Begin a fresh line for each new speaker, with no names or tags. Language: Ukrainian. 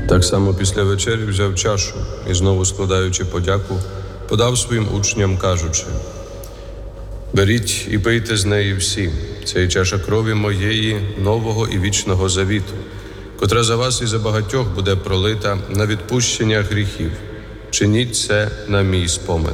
Так само після вечері взяв чашу і, знову складаючи подяку, подав своїм учням, кажучи: «Беріть і пийте з неї всі, це є чаша крові моєї нового і вічного завіту, котра за вас і за багатьох буде пролита на відпущення гріхів. Чиніть це на мій спомин».